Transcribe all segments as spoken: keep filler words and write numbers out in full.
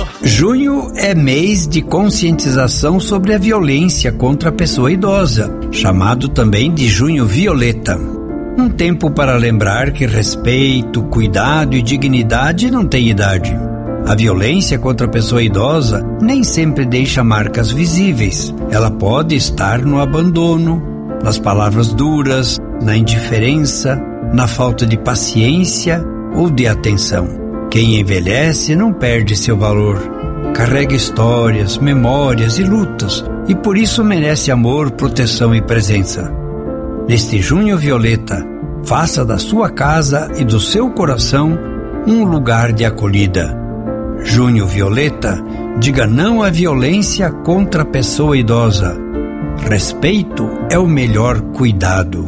Junho é mês de conscientização sobre a violência contra a pessoa idosa, chamado também de Junho Violeta. Um tempo para lembrar que respeito, cuidado e dignidade não têm idade. A violência contra a pessoa idosa nem sempre deixa marcas visíveis. Ela pode estar no abandono, nas palavras duras, na indiferença, na falta de paciência ou de atenção. Quem envelhece não perde seu valor. Carrega histórias, memórias e lutas, e por isso merece amor, proteção e presença. Neste Junho Violeta, faça da sua casa e do seu coração um lugar de acolhida. Junho Violeta, diga não à violência contra a pessoa idosa. Respeito é o melhor cuidado.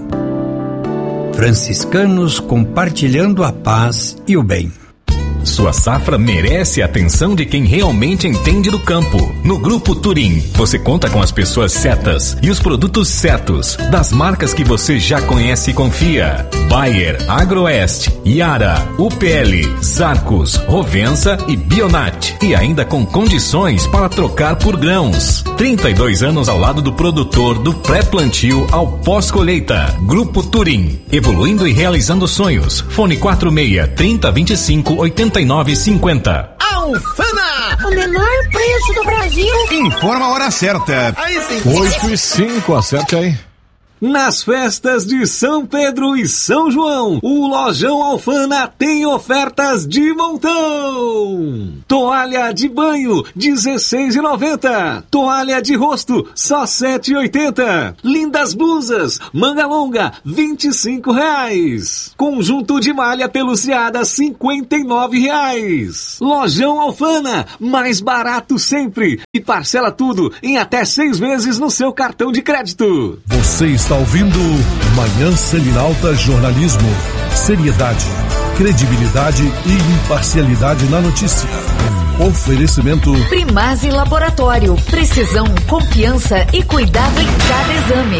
Franciscanos compartilhando a paz e o bem. Sua safra merece a atenção de quem realmente entende do campo. No Grupo Turim, você conta com as pessoas certas e os produtos certos, das marcas que você já conhece e confia. Bayer, Agroeste, Yara, U P L, Zarcos, Rovensa e Bionat. E ainda com condições para trocar por grãos. trinta e dois anos ao lado do produtor, do pré-plantio ao pós-colheita. Grupo Turim, evoluindo e realizando sonhos. Fone quatro seis, trinta, vinte e cinco, oitenta e nove cinquenta. Alfana! O menor preço do Brasil. Informa a hora certa. Aí sim. oito e cinco, acerte aí. Nas festas de São Pedro e São João, o Lojão Alfana tem ofertas de montão. Toalha de banho, dezesseis reais e noventa centavos. Toalha de rosto, só sete reais e oitenta centavos. Lindas blusas, manga longa, vinte e cinco reais. Conjunto de malha peluciada, cinquenta e nove reais. Lojão Alfana, mais barato sempre. E parcela tudo em até seis vezes no seu cartão de crédito. Você está ouvindo Manhã Selinalta Jornalismo. Seriedade, credibilidade e imparcialidade na notícia. Oferecimento Primase Laboratório. Precisão, confiança e cuidado em cada exame.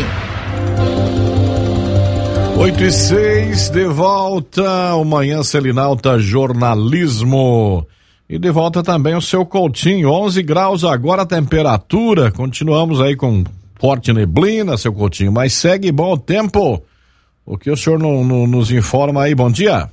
oito e seis, de volta o Manhã Selinalta Jornalismo. E de volta também o seu Coutinho, onze graus agora a temperatura. Continuamos aí com forte neblina, seu Coutinho, mas segue bom o tempo. O que o senhor no, no, nos informa aí? Bom dia.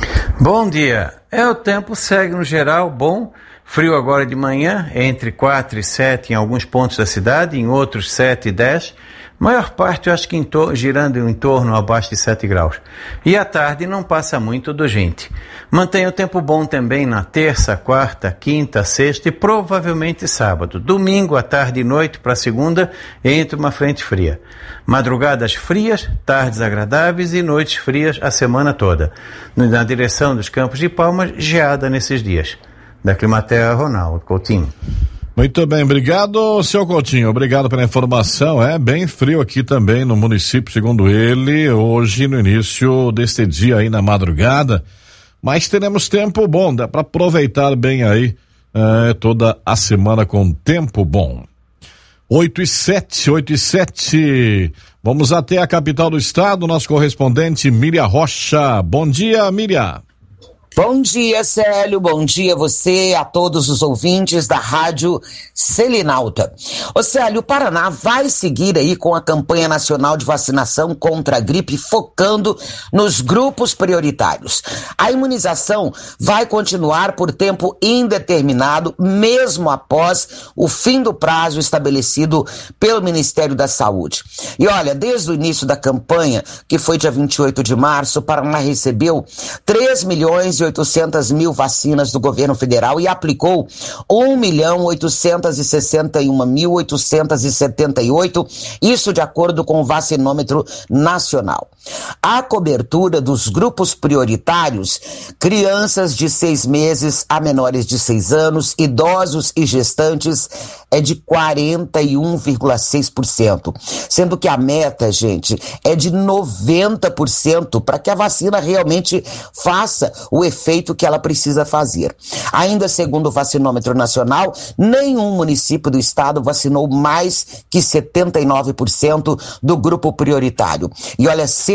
Bom dia. É, o tempo segue no geral bom. Frio agora de manhã, entre quatro e sete em alguns pontos da cidade, em outros sete e dez. Maior parte eu acho que em to- girando em torno abaixo de sete graus. E à tarde não passa muito do gente. Mantém o tempo bom também na terça, quarta, quinta, sexta e provavelmente sábado. Domingo, à tarde e noite para segunda, entra uma frente fria. Madrugadas frias, tardes agradáveis e noites frias a semana toda. Na direção dos Campos de Palmas, geada nesses dias. Da Climaterra, Ronaldo Coutinho. Muito bem, obrigado, seu Coutinho, obrigado pela informação. É bem frio aqui também no município, segundo ele, hoje no início deste dia aí na madrugada, mas teremos tempo bom, dá para aproveitar bem aí é, toda a semana com tempo bom. oito e sete, oito e sete, vamos até a capital do estado, nosso correspondente Miriam Rocha. Bom dia, Miriam. Bom dia, Célio, bom dia a você, a todos os ouvintes da Rádio Selinalta. Ô Célio, o Paraná vai seguir aí com a campanha nacional de vacinação contra a gripe, focando nos grupos prioritários. A imunização vai continuar por tempo indeterminado, mesmo após o fim do prazo estabelecido pelo Ministério da Saúde. E olha, desde o início da campanha, que foi dia vinte e oito de março, o Paraná recebeu três milhões e oitocentas mil vacinas do governo federal e aplicou um milhão oitocentos e sessenta e um mil oitocentos e setenta e oito, isso de acordo com o vacinômetro nacional. A cobertura dos grupos prioritários, crianças de seis meses a menores de seis anos, idosos e gestantes, é de quarenta e um vírgula seis por cento, sendo que a meta, gente, é de noventa por cento para que a vacina realmente faça o efeito que ela precisa fazer. Ainda segundo o vacinômetro nacional, nenhum município do estado vacinou mais que setenta e nove por cento do grupo prioritário. E olha, cento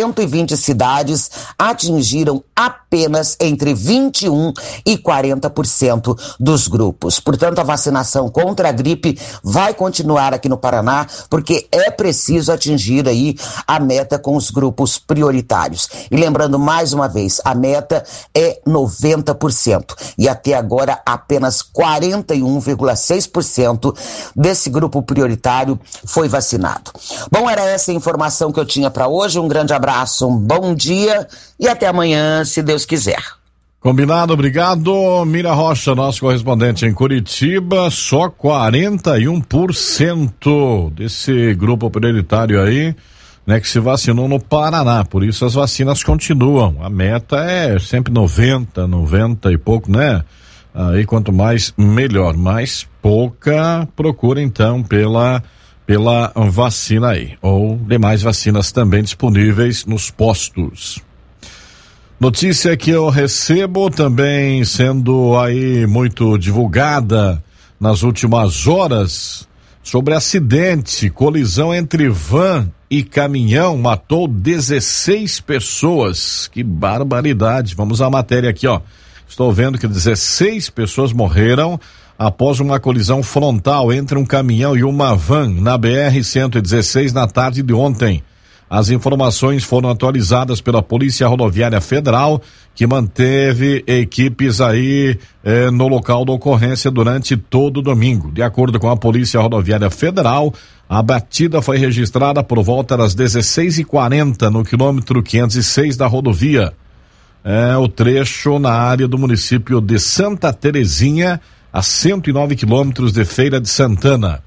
cento e vinte cidades atingiram apenas entre vinte e um e quarenta por cento dos grupos. Portanto, a vacinação contra a gripe vai continuar aqui no Paraná, porque é preciso atingir aí a meta com os grupos prioritários. E lembrando mais uma vez, a meta é noventa por cento e até agora apenas quarenta e um vírgula seis por cento desse grupo prioritário foi vacinado. Bom, era essa a informação que eu tinha para hoje. Um grande abraço, um bom dia e até amanhã, se Deus quiser. Combinado, obrigado. Mira Rocha, nosso correspondente em Curitiba, só quarenta e um por cento desse grupo prioritário aí, né, que se vacinou no Paraná, por isso as vacinas continuam. A meta é sempre noventa, noventa e pouco, né? Aí quanto mais, melhor, mais pouca procura então pela, pela vacina aí, ou demais vacinas também disponíveis nos postos. Notícia que eu recebo também sendo aí muito divulgada nas últimas horas sobre acidente, colisão entre van e caminhão, matou dezesseis pessoas. Que barbaridade. Vamos à matéria aqui, ó. Estou vendo que dezesseis pessoas morreram após uma colisão frontal entre um caminhão e uma van na B R cento e dezesseis na tarde de ontem. As informações foram atualizadas pela Polícia Rodoviária Federal, que manteve equipes aí eh, no local da ocorrência durante todo o domingo. De acordo com a Polícia Rodoviária Federal, a batida foi registrada por volta das dezesseis e quarenta no quilômetro quinhentos e seis da rodovia. É o trecho na área do município de Santa Terezinha, a cento e nove quilômetros de Feira de Santana.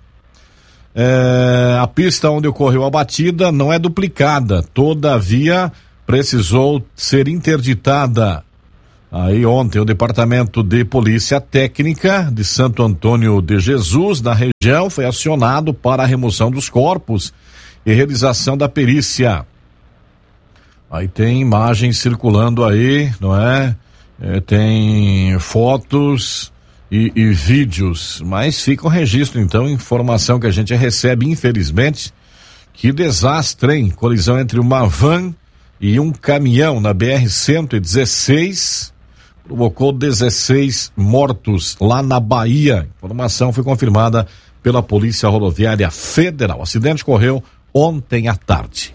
É, a pista onde ocorreu a batida não é duplicada, todavia precisou ser interditada. Aí ontem o Departamento de Polícia Técnica de Santo Antônio de Jesus, na região, foi acionado para a remoção dos corpos e realização da perícia. Aí tem imagens circulando aí, não é? É tem fotos e, e vídeos, mas fica um registro, então, informação que a gente recebe, infelizmente, que desastre, hein? Colisão entre uma van e um caminhão na B R cento e dezesseis, provocou dezesseis mortos lá na Bahia. A informação foi confirmada pela Polícia Rodoviária Federal. O acidente ocorreu ontem à tarde.